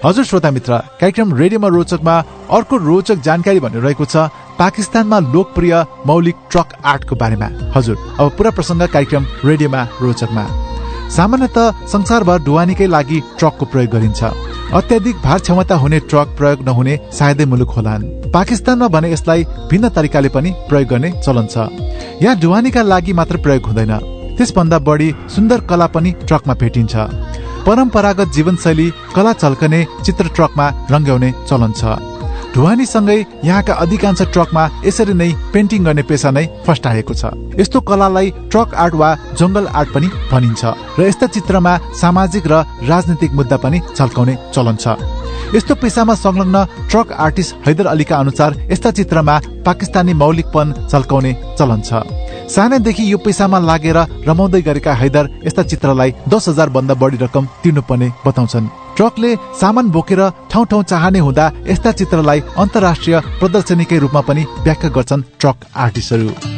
हजुर श्रोता मित्र, कार्यक्रम रेडियोमा रोचकमा अर्को रोचक जानकारी भनिरहेको छ पाकिस्तानमा लोकप्रिय मौलिक ट्रक आर्टको बारेमा। हजुर, अब पूरा प्रसंग कार्यक्रम रेडियोमा रोचकमा। सामान्यतः संसारभर ढुवानीकै लागि ट्रकको प्रयोग गरिन्छ। अत्याधिक भार क्षमता हुने ट्रक प्रयोग नहुने सायदै मुलुक होलान्। पाकिस्तानमा भने यसलाई भिन्न तरिकाले पनि प्रयोग गर्ने चलन छ। यहाँ ढुवानीका लागि मात्र प्रयोग हुँदैन, त्यसभन्दा बढी सुन्दर कला पनि ट्रकमा भेटिन्छ। परम्परागत जीवनशैली कला झल्कने चित्र ट्रकमा रंग्याउने चलन छ। ढुवानीसँगै यहाँका अधिकांश ट्रकमा यसरी नै पेन्टिङ गर्ने पेसा नै फस्टाएको छ। यस्तो कलालाई ट्रक आर्ट वा जंगल आर्ट पनि भनिन्छ र यस्ता चित्रमा सामाजिक र राजनीतिक मुद्दा पनि झल्काउने चलन छ। यस्तो पेसामा संलग्न ट्रक आर्टिस्ट हैदर अलीका अनुसार यस्ता चित्रमा पाकिस्तानी मौलिकपन झल्काउने चलन छ। सानैदेखि यो पेसामा लागेर रमाउँदै गरेका हैदर यस्ता चित्रलाई 10,000 भन्दा बढी रकम तिर्नुपर्ने बताउँछन्। ट्रकले सामान बोकेर ठाउँ ठाउँ चाहने हुँदा यस्ता चित्रलाई अन्तर्राष्ट्रिय प्रदर्शनीकै रूपमा पनि व्याख्या गर्छन् ट्रक आर्टिस्टहरू।